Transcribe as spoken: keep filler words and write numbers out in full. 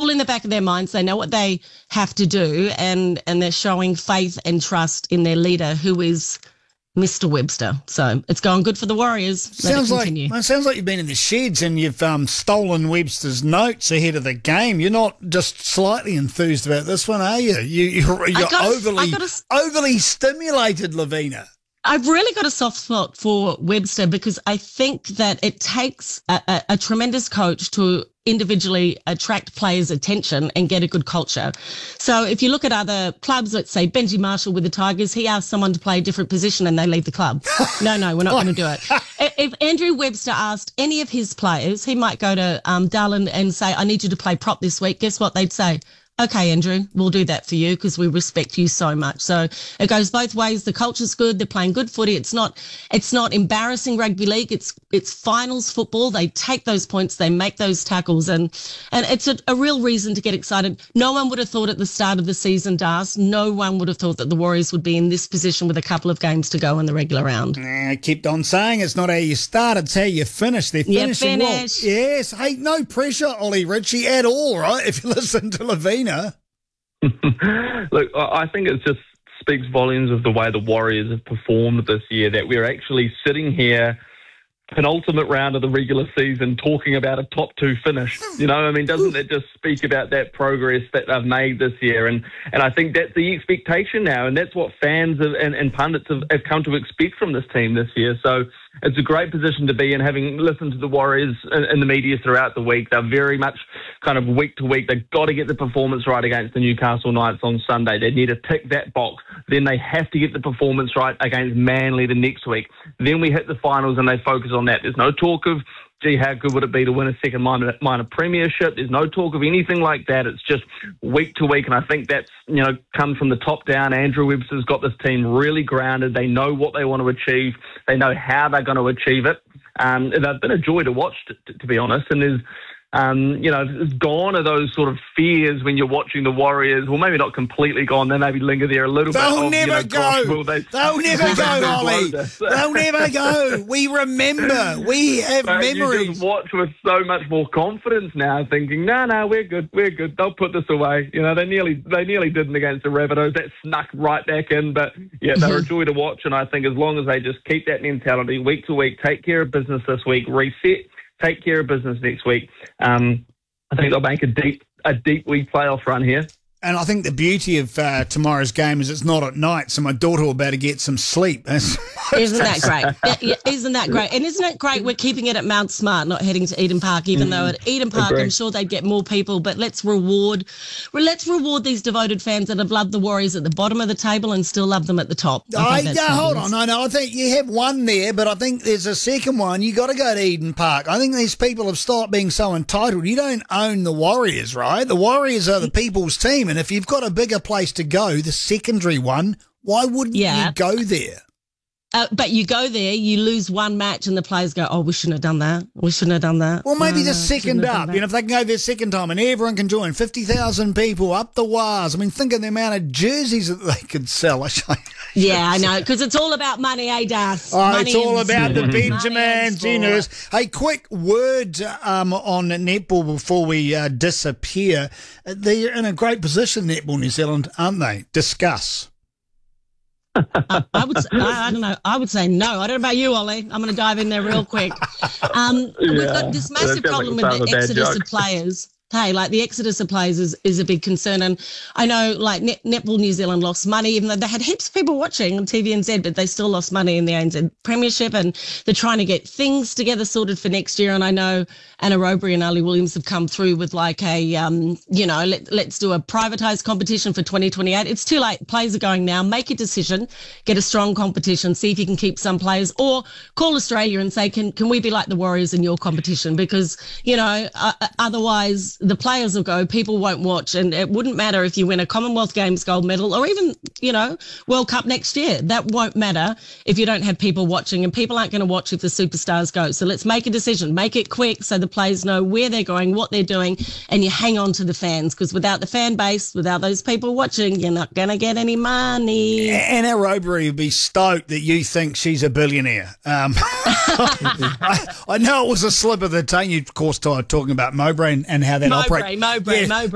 full in the back of their minds. They know what they have to do, and, and they're showing faith and trust in their leader, who is Mister Webster. So it's going good for the Warriors. Let sounds it like continue. it sounds like you've been in the sheds and you've um, stolen Webster's notes ahead of the game. You're not just slightly enthused about this one, are you? you you're you're got, overly a, overly stimulated, Lavina. I've really got a soft spot for Webster because I think that it takes a, a, a tremendous coach to individually attract players' attention and get a good culture. So if you look at other clubs, let's say Benji Marshall with the Tigers, he asked someone to play a different position and they leave the club. No, no, we're not going to do it. If Andrew Webster asked any of his players, he might go to um, Darlin and say, I need you to play prop this week. Guess what they'd say? Okay, Andrew, we'll do that for you because we respect you so much. So it goes both ways. The culture's good. They're playing good footy. It's not, it's not embarrassing rugby league. It's, it's finals football. They take those points. They make those tackles, and, and it's a, a real reason to get excited. No one would have thought at the start of the season, Das, no one would have thought that the Warriors would be in this position with a couple of games to go in the regular round. I kept on saying it's not how you start, it's how you finish. They're You finishing well. finish. Yes. Hey, no pressure, Ollie Ritchie, at all, right? If you listen to Lavina. Look, I think it just speaks volumes of the way the Warriors have performed this year, that we're actually sitting here penultimate round of the regular season talking about a top two finish. You know, I mean, doesn't it just speak about that progress that they've made this year? And and I think that's the expectation now, and that's what fans have, and, and pundits have, have come to expect from this team this year. So it's a great position to be in, having listened to the Warriors in, in the media throughout the week. They're very much kind of week to week. They've got to get the performance right against the Newcastle Knights on Sunday. They need to tick that box. Then they have to get the performance right against Manly the next week. Then we hit the finals and they focus on that. There's no talk of, gee, how good would it be to win a second minor, minor premiership? There's no talk of anything like that. It's just week to week, and I think that's, you know, comes from the top down. Andrew Webster's got this team really grounded. They know what they want to achieve. They know how they're going to achieve it. Um, they've been a joy to watch, to, to be honest, and there's Um, you know, it's gone are those sort of fears when you're watching the Warriors. Well, maybe not completely gone. They maybe linger there a little They'll bit. Of, never you know, go. gosh, will they, They'll never go, Ollie. They'll never go. We remember. We have but memories. You just watch with so much more confidence now, thinking, no, no, we're good, we're good. They'll put this away. You know, they nearly, they nearly didn't against the Rabbitohs. That snuck right back in. But yeah, they're a joy to watch. And I think as long as they just keep that mentality week to week, take care of business this week, reset, take care of business next week. Um, I think they'll make a deep, a deep week playoff run here. And I think the beauty of uh, tomorrow's game is it's not at night, so my daughter will be able to get some sleep. Isn't that great? Yeah, yeah, isn't that great? And isn't it great we're keeping it at Mount Smart, not heading to Eden Park, even mm. though at Eden Park Agree. I'm sure they'd get more people, but let's reward well, let's reward these devoted fans that have loved the Warriors at the bottom of the table and still love them at the top. I I, yeah, hold on. No, no, I think you have one there, but I think there's a second one. You got to go to Eden Park. I think these people have stopped being so entitled. You don't own the Warriors, right? The Warriors are the people's team, and if you've got a bigger place to go, the secondary one, why wouldn't yeah. you go there? Uh, but you go there, you lose one match, and the players go, oh, we shouldn't have done that. We shouldn't have done that. Well, maybe no, the second up. You know, if they can go there second time and everyone can join, fifty thousand people up the wires. I mean, think of the amount of jerseys that they could sell. Yeah, I know, because it's all about money, eh, Das? Oh, money it's all and, about the Benjamins, you know. Hey, quick word um, on netball before we uh, disappear. They're in a great position, Netball New Zealand, aren't they? Discuss. uh, I would, say, I, I don't know. I would say no. I don't know about you, Ollie. I'm going to dive in there real quick. Um, yeah, we've got this massive problem like with the exodus of players. Hey, like the exodus of players is, is a big concern. And I know like Net, Netball New Zealand lost money, even though they had heaps of people watching on T V N Z, but they still lost money in the A N Z Premiership, and they're trying to get things together sorted for next year. And I know Anna Robury and Ali Williams have come through with like a, um, you know, let, let's do a privatised competition for twenty twenty-eight. It's too late. Players are going now. Make a decision, get a strong competition, see if you can keep some players, or call Australia and say, can, can we be like the Warriors in your competition? Because, you know, uh, otherwise the players will go, people won't watch, and it wouldn't matter if you win a Commonwealth Games gold medal or even, you know, World Cup next year. That won't matter if you don't have people watching, and people aren't going to watch if the superstars go. So let's make a decision, make it quick so the players know where they're going, what they're doing, and you hang on to the fans, because without the fan base, without those people watching, you're not going to get any money. Anna Robury would be stoked that you think she's a billionaire. Um, I, I know it was a slip of the tongue. You, of course, talking about Mowbray and, and how that Mowbray, operates. Mowbray, yeah. Mowbray.